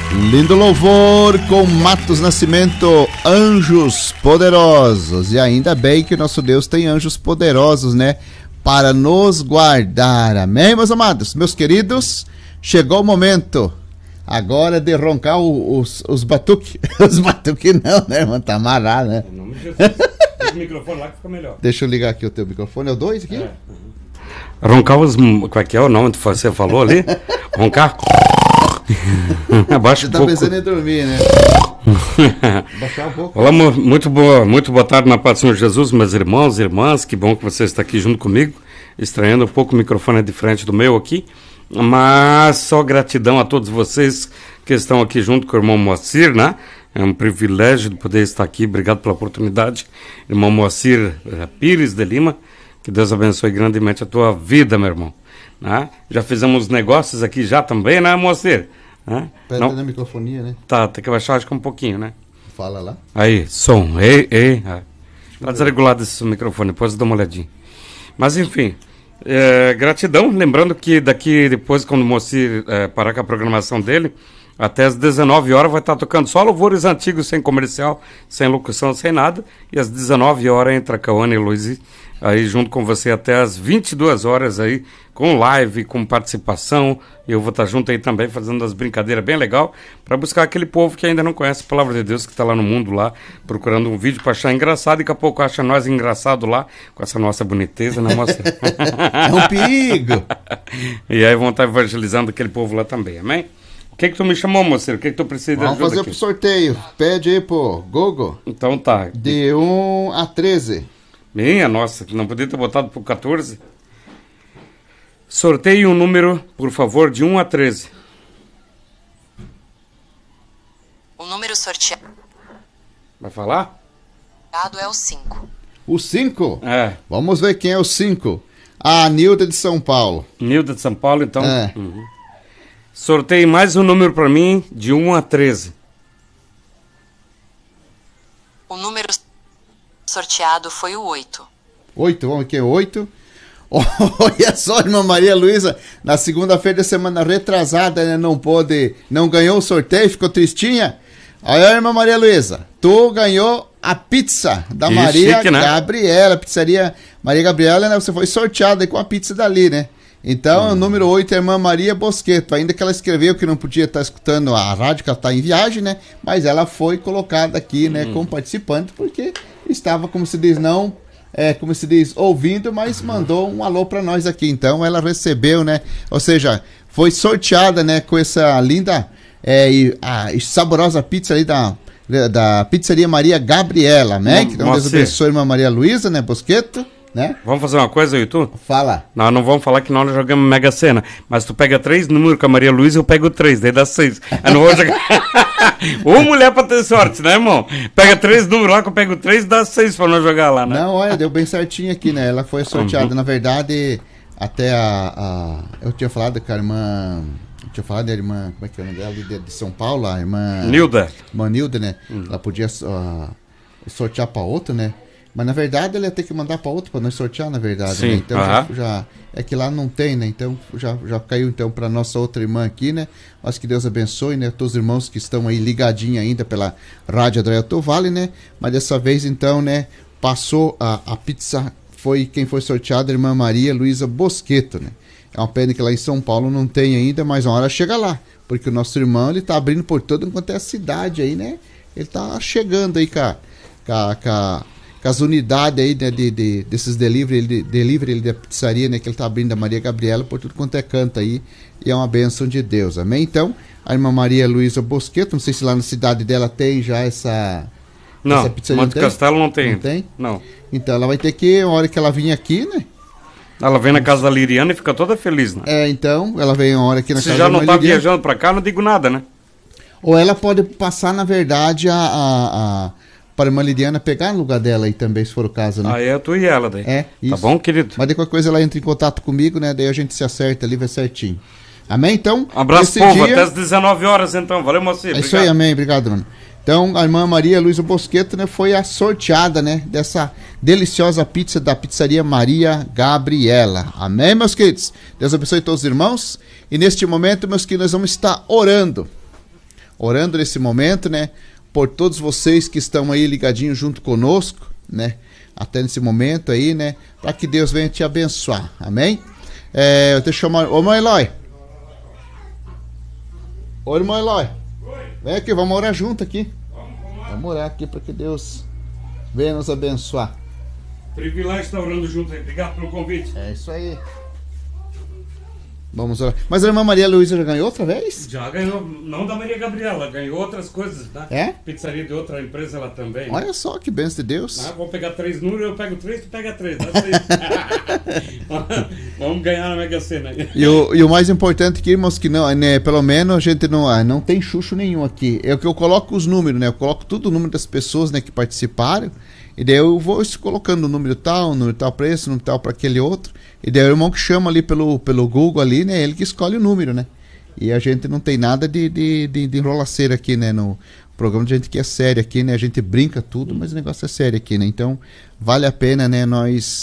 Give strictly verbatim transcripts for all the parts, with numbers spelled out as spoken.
Lindo louvor com Matos Nascimento, Anjos Poderosos. E ainda bem que o nosso Deus tem anjos poderosos, né? Para nos guardar. Amém, meus amados? Meus queridos, chegou o momento agora de roncar o, os, os batuques. Os batuques não, né, irmão? Tá amarrado, né? Em nome de Jesus. Deixa o microfone lá que fica melhor. Deixa eu ligar aqui o teu microfone. É o dois aqui? É. Roncar os... Como é que é o nome que você falou ali? Roncar... Abaixa Você tá um pouco. pensando em dormir, né? Baixar um pouco. Olá, muito boa, muito boa tarde na paz do Senhor Jesus, meus irmãos e irmãs. Que bom que você está aqui junto comigo. Estranhando um pouco, o microfone é diferente do meu aqui. Mas só gratidão a todos vocês que estão aqui junto com o irmão Moacir, né? É um privilégio de poder estar aqui. Obrigado pela oportunidade. Irmão Moacir Pires de Lima. Que Deus abençoe grandemente a tua vida, meu irmão. Né? Já fizemos negócios aqui já também, né, Moacir? Né? Pera na microfonia, né? Tá, tem que baixar acho que um pouquinho, né? Fala lá. Aí, som, ei, ei. Ah. Tá desregulado esse microfone, depois dá uma olhadinha. Mas enfim, é, gratidão. Lembrando que daqui, depois, quando o Moacir é, parar com a programação dele, até às dezenove horas vai estar tocando só louvores antigos, sem comercial, sem locução, sem nada. E às dezenove horas entra a Cauane e Luiz aí junto com você até às vinte e duas horas aí, com live, com participação. E eu vou estar junto aí também fazendo as brincadeiras bem legal, para buscar aquele povo que ainda não conhece a palavra de Deus, que está lá no mundo lá, procurando um vídeo para achar engraçado, e daqui a pouco acha nós engraçado lá, com essa nossa boniteza, né, moça? É um perigo! E aí vão estar evangelizando aquele povo lá também, amém? O que que tu me chamou, moceiro? O que que tu precisa de Vamos ajuda fazer aqui? pro sorteio. Pede aí pro Google. Então tá. De um a treze. Minha nossa, não podia ter botado pro quatorze. Sorteie um número, por favor, de um a treze. O número sorteado Vai falar? é o cinco. O cinco? É. Vamos ver quem é o cinco. A Nilda de São Paulo. Nilda de São Paulo, então. É. Uhum. Sorteie mais um número para mim, de um a treze. O número sorteado foi o oito. oito, vamos aqui, oito. Olha só, irmã Maria Luísa, na segunda-feira da semana retrasada, né, não pôde, não ganhou o sorteio, ficou tristinha. Aí, irmã Maria Luísa, tu ganhou a pizza da Que Maria chique, né? Gabriela, pizzaria Maria Gabriela, né, você foi sorteada aí com a pizza dali, né? Então, hum. o número oito é a irmã Maria Bosqueto, ainda que ela escreveu que não podia estar escutando a rádio, que ela está em viagem, né? Mas ela foi colocada aqui, né, hum. como participante, porque estava, como se diz, não... É, como se diz, ouvindo, mas mandou um alô para nós aqui. Então ela recebeu, né? Ou seja, foi sorteada, né? Com essa linda é, e, a, e saborosa pizza ali da, da pizzaria Maria Gabriela, né? Que Deus abençoe a irmã Maria Luísa, né? Bosqueto, né? Vamos fazer uma coisa, eu e tu? Fala. Nós não vamos falar que nós jogamos Mega Sena, mas tu pega três números com a Maria Luísa, eu pego três, daí dá seis. Eu não vou jogar. Uma mulher pra ter sorte, né, irmão? Pega três números lá, que eu pego três, dá seis pra nós jogar lá, né? Não, olha, deu bem certinho aqui, né? Ela foi sorteada. Uhum. Na verdade, até a, a. Eu tinha falado com a irmã. Eu tinha falado da irmã. Como é que é o nome dela? De, de São Paulo, a irmã. Nilda. Irmã Nilda, né? Uhum. Ela podia uh, sortear pra outra, né? Mas na verdade ela ia ter que mandar para outro para nós sortear, na verdade. Sim. Né? Então uhum. já, já é que lá não tem, né? Então já, já caiu então para nossa outra irmã aqui, né? Mas que Deus abençoe, né? Todos os irmãos que estão aí ligadinhos ainda pela Rádio Adriano Vale, né? Mas dessa vez então, né? Passou a, a pizza, foi quem foi sorteada, a irmã Maria Luísa Bosqueto, né? É uma pena que lá em São Paulo não tem ainda, mas uma hora chega lá, porque o nosso irmão ele tá abrindo por todo enquanto é a cidade aí, né? Ele tá chegando aí, cara, com com as unidades aí, né, de, de, desses delivery, de, delivery da pizzaria, né, que ele tá abrindo da Maria Gabriela, por tudo quanto é canto aí, e é uma bênção de Deus, amém? Então, a irmã Maria Luísa Bosqueto, não sei se lá na cidade dela tem já essa... Não, essa pizzaria, Monte Castelo não tem. Não tem? Não. Então, ela vai ter que, a hora que ela vir aqui, né? Ela vem na casa da Liriana e fica toda feliz, né? É, então, ela vem a hora aqui na Se casa já da não tá Liriana. viajando pra cá, não digo nada, né? Ou ela pode passar, na verdade, a... a, a para a irmã Liliana pegar no lugar dela aí também, se for o caso, né? Aí é tu e ela daí. É, isso. Tá bom, querido? Mas de qualquer coisa ela entra em contato comigo, né? Daí a gente se acerta ali, vai certinho. Amém? Então, abraço, povo. Dia... Até às dezenove horas, então. Valeu, mocinho. É isso aí, amém. Obrigado, mano. Então, a irmã Maria Luísa Bosqueto, né, foi a sorteada, né, dessa deliciosa pizza da pizzaria Maria Gabriela. Amém, meus queridos? Deus abençoe todos os irmãos. E neste momento, meus queridos, nós vamos estar orando. orando nesse momento, né, por todos vocês que estão aí ligadinhos junto conosco, né, até nesse momento aí, né, para que Deus venha te abençoar, amém? É, eu te chamar, ô irmão Eloy, ô irmão Eloy, vem aqui, vamos orar junto aqui, vamos orar aqui para que Deus venha nos abençoar. Privilégio estar orando junto aí, obrigado pelo convite. É isso aí. Vamos orar. Mas a irmã Maria Luísa já ganhou outra vez? Já ganhou, não da Maria Gabriela, ganhou outras coisas, tá? É? Pizzaria de outra empresa ela também. Olha só que bênção de Deus. Ah, vou pegar três números, eu pego três, tu pega três. Dá três. Vamos ganhar na Mega Sena. E o, e o mais importante que, irmãos, que não, né, pelo menos a gente não, ah, não tem chucho nenhum aqui. É o que eu coloco os números, né? Eu coloco tudo o número das pessoas, né, que participaram. E daí eu vou colocando o número tal, o número tal para esse, o número tal para aquele outro. E daí o irmão que chama ali pelo, pelo Google ali, né? Ele que escolhe o número, né? E a gente não tem nada de, de, de, de enrolaceira aqui, né? No programa de gente que é sério aqui, né? A gente brinca tudo, mas o negócio é sério aqui, né? Então, vale a pena, né? Nós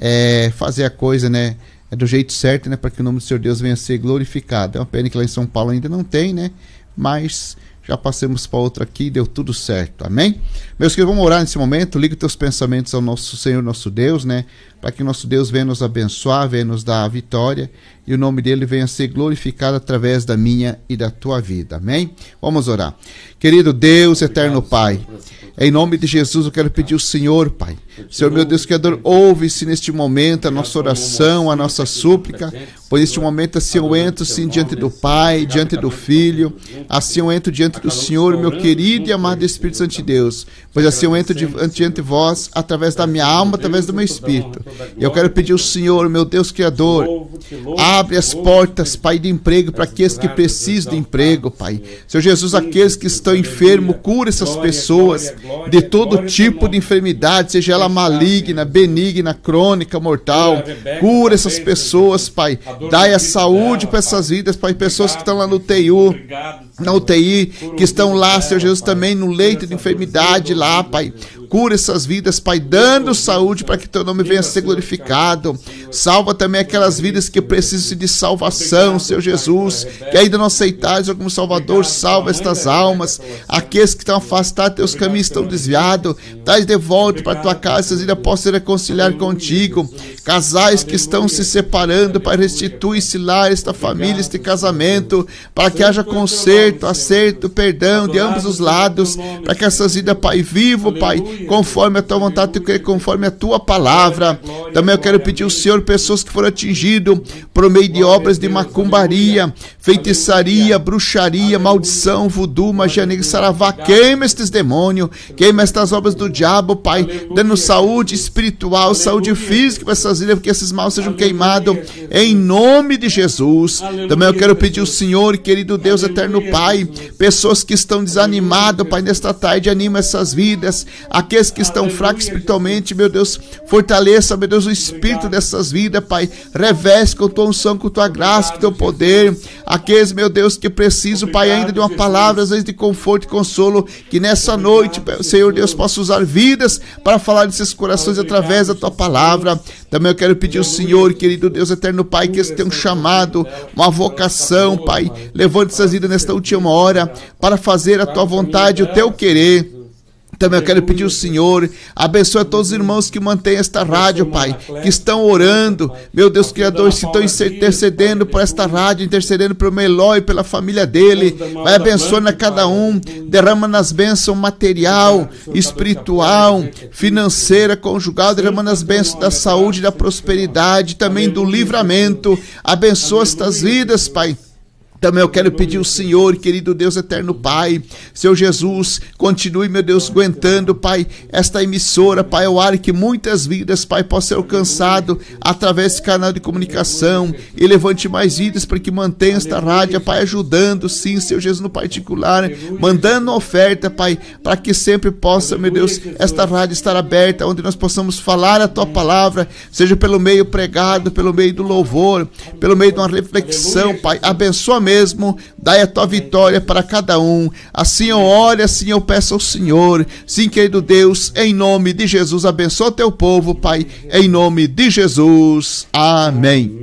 é, fazer a coisa, né? É do jeito certo, né? Para que o nome do Senhor Deus venha a ser glorificado. É uma pena que lá em São Paulo ainda não tem, né? Mas já passamos para outra aqui e deu tudo certo, amém? Meus queridos, vamos orar nesse momento. Liga os teus pensamentos ao nosso Senhor, nosso Deus, né? Para que nosso Deus venha nos abençoar, venha nos dar a vitória e o nome dele venha a ser glorificado através da minha e da tua vida, amém? Vamos orar. Querido Deus, eterno Pai, em nome de Jesus eu quero pedir ao Senhor, Pai, Senhor meu Deus Criador, ouve-se neste momento a nossa oração, a nossa súplica, pois neste momento assim eu entro sim diante do Pai, diante do Filho, assim eu entro diante do Senhor, meu querido e amado Espírito Santo de Deus, pois assim eu entro diante de vós através da minha alma, através do meu Espírito. Eu quero pedir ao Senhor, meu Deus Criador, abre as portas, Pai, de emprego para aqueles que precisam de emprego, Pai. Senhor Jesus, aqueles que estão enfermos, cura essas pessoas de todo tipo de enfermidade, seja ela maligna, benigna, crônica, mortal. Cura essas pessoas, Pai. Dai a saúde para essas vidas, Pai. Pessoas que estão lá no U T I, na U T I, que estão lá, Senhor Jesus, também no leito de enfermidade lá, Pai. Cura essas vidas, Pai, dando saúde para que teu nome venha a ser glorificado. Salva também aquelas vidas que precisam de salvação, Senhor Jesus, que ainda não aceitaram como Salvador. Salva estas almas. Aqueles que estão afastados, teus caminhos estão desviados, traz de volta para a tua casa, essas vidas possam se reconciliar contigo. Casais que estão se separando, Pai, restitui esse lar, esta família, este casamento, para que haja conserto, acerto, perdão de ambos os lados, para que essas vidas, Pai, vivam, Pai, conforme a tua vontade, conforme a tua palavra. Também eu quero pedir ao Senhor, pessoas que foram atingidas por meio de obras de macumbaria, feitiçaria, bruxaria, maldição, voodoo, magia negra, saravá, queima estes demônios, queima estas obras do diabo, Pai, dando saúde espiritual, saúde física para essas vidas, que esses maus sejam queimados em nome de Jesus. Também eu quero pedir ao Senhor, querido Deus eterno Pai, pessoas que estão desanimadas, Pai, nesta tarde, anima essas vidas. Aqueles que estão fracos espiritualmente, meu Deus, fortaleça, meu Deus, o espírito dessas vidas, Pai. Reveste com tua unção, com tua graça, com teu poder. Aqueles, meu Deus, que precisam, Pai, ainda de uma palavra, às vezes de conforto e consolo, que nessa noite, Senhor Deus, possa usar vidas para falar desses corações através da tua palavra. Também eu quero pedir ao Senhor, querido Deus eterno Pai, que eles tenham um chamado, uma vocação, Pai. Levante essas vidas nesta última hora para fazer a tua vontade, o teu querer. Também eu quero pedir ao Senhor, abençoe a todos os irmãos que mantêm esta rádio, Pai, que estão orando, meu Deus Criador, que estão intercedendo por esta rádio, intercedendo pelo Eloy, pela família dele. Vai abençoando a cada um, derrama nas bênçãos material, espiritual, financeira, conjugal, derrama nas bênçãos da saúde, da prosperidade, também do livramento. Abençoa estas vidas, Pai. Também eu quero pedir ao Senhor, querido Deus eterno Pai, Senhor Jesus, continue, meu Deus, aguentando, Pai, esta emissora, Pai, ao ar que muitas vidas, Pai, possam ser alcançado através desse canal de comunicação, e levante mais vidas para que mantenha esta rádio, Pai, ajudando, sim, Senhor Jesus, no particular, mandando oferta, Pai, para que sempre possa, meu Deus, esta rádio estar aberta, onde nós possamos falar a Tua palavra, seja pelo meio pregado, pelo meio do louvor, pelo meio de uma reflexão, Pai, abençoa mesmo, dai a tua vitória para cada um. Assim eu oro, assim eu peço ao Senhor. Sim, querido Deus, em nome de Jesus, abençoa o teu povo, Pai, em nome de Jesus. Amém.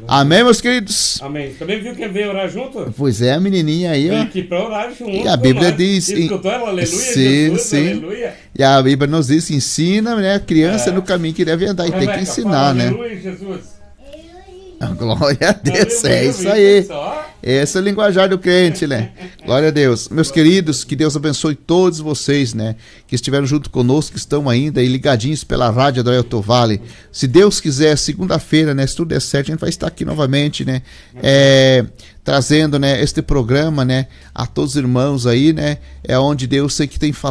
Amém, meus queridos? Amém. Também viu quem veio orar junto? Pois é, a menininha aí, ó. Veio aqui pra orar junto. E a Bíblia nós. diz... Escutou ela? Aleluia, sim, Jesus, sim. aleluia. E a Bíblia nos diz, ensina, né, a criança É. no caminho que deve andar. E tem que Rebeca, ensinar, fala, né? Aleluia, Jesus. Glória a Deus, Aleluia, é isso viu, aí. pessoal? Esse é o linguajar do crente, né? Glória a Deus. Meus queridos, que Deus abençoe todos vocês, né? Que estiveram junto conosco, que estão ainda aí ligadinhos pela rádio do Alto Vale. Se Deus quiser, segunda-feira, né? Se tudo der certo, a gente vai estar aqui novamente, né? É, trazendo, né, este programa, né? A todos os irmãos aí, né? É onde Deus sei que tem falado.